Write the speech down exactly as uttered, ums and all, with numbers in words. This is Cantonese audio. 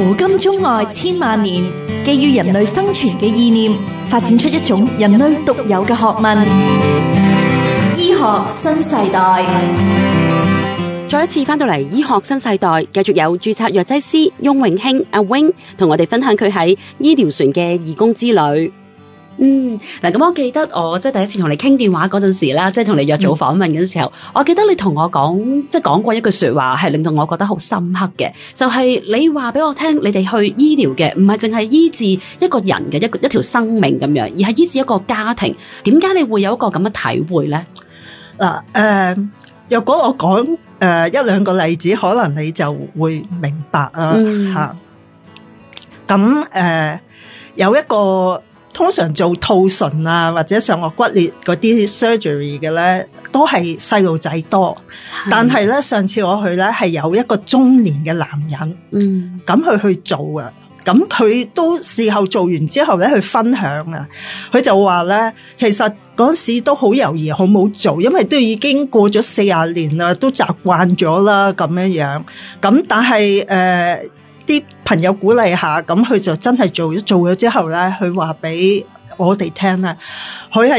古今中外千萬年，基於人類生存嘅意念，發展出一種人類獨有嘅學問——醫學新世代。 再一次翻到嚟醫學新世代，繼續有註冊藥劑師翁永興阿 Wing 同我哋分享佢喺醫療船嘅義工之旅。嗯，嗱，咁我記得我即係第一次同你傾電話嗰陣時啦，即係同你約做訪問嗰陣時候，嗯、我記得你同我講，即係講過一句說話，係令到我覺得好深刻嘅，就係、是、你話俾我聽，你哋去醫療嘅唔係淨係醫治一個人嘅一個一條生命咁樣，而係醫治一個家庭。點解你會有一個咁嘅體會咧？ 嗱，誒，若果我講誒、呃、一兩個例子，可能你就會明白啊吓。咁誒、嗯呃、有一個。通常做兔唇啊，或者上顎骨裂嗰啲 surgery 嘅咧，都係細路仔多。但係咧，上次我去咧係有一個中年嘅男人，嗯，咁佢去做啊。咁佢都事後做完之後咧，去分享啊。佢就話咧，其實嗰陣時都好猶豫，好冇做，因為都已經過咗四十年啦，都習慣咗啦，咁樣樣。咁但係誒。呃啲朋友鼓勵下，咁佢就真係做咗做咗之後咧，佢話俾我哋聽咧，佢係